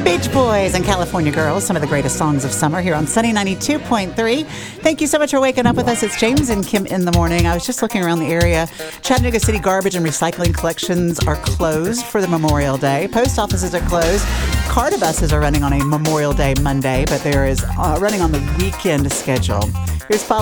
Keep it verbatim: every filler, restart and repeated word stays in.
Beach Boys and California Girls, some of the greatest songs of summer here on Sunny ninety-two point three. Thank you so much for waking up with us. It's James and Kim in the morning. I was just looking around the area. Chattanooga City garbage and recycling collections are closed for the Memorial Day. Post offices are closed. Carta buses are running on a Memorial Day Monday, but there is uh, running on the weekend schedule. Here's Paula.